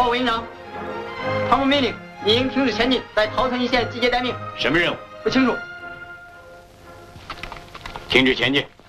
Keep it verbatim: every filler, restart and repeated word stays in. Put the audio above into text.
委员长，唐部命令你应停止前进，在桃城一线集结待命。 什么任务？ 不清楚。 停止前进。